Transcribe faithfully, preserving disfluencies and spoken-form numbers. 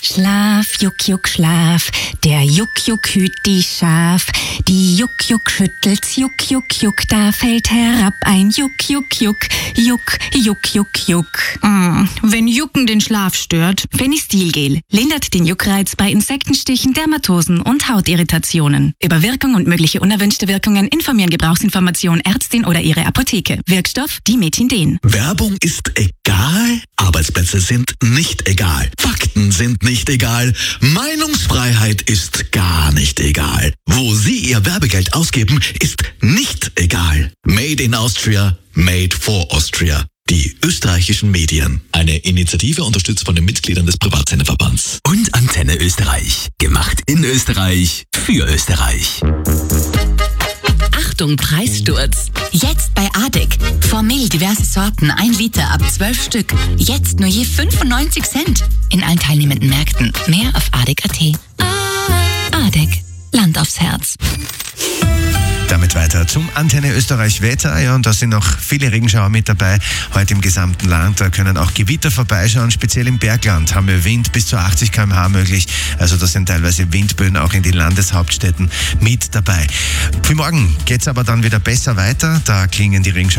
Schlaf, Juck, Juck, Schlaf, der Juck, Juck hüt die Schaf. Die Juck, Juck schüttelt's, Juck, Juck, Juck, da fällt herab ein Juck, Juck, Juck, Juck, Juck, Juck, Juck. Mm, wenn Jucken den Schlaf stört, Fenistilgel lindert den Juckreiz bei Insektenstichen, Dermatosen und Hautirritationen. Über Wirkung und mögliche unerwünschte Wirkungen informieren Gebrauchsinformation Ärztin oder ihre Apotheke. Wirkstoff Dimethinden. Werbung ist egal, Arbeitsplätze sind nicht egal, Fakten sind nicht egal, Meinungsfreiheit ist gar nicht egal. Wo Sie Ihr Werbegeld ausgeben, ist nicht egal. Made in Austria, made for Austria. Die österreichischen Medien. Eine Initiative unterstützt von den Mitgliedern des Privatsenderverbands. Und Antenne Österreich. Gemacht in Österreich, für Österreich. Achtung, Preissturz. Jetzt bei Adek. Formel diverse Sorten, ein Liter ab zwölf Stück. Jetzt nur je fünfundneunzig Cent. In allen teilnehmenden Märkten. Mehr auf adek punkt at. Adek. Land aufs Herz. Damit weiter zum Antenne Österreich Wetter. Ja, und da sind noch viele Regenschauer mit dabei. Heute im gesamten Land. Da können auch Gewitter vorbeischauen. Speziell im Bergland haben wir Wind bis zu achtzig Kilometer pro Stunde möglich. Also da sind teilweise Windböen auch in den Landeshauptstädten mit dabei. Für morgen geht's aber dann wieder besser weiter. Da klingen die Regenschauer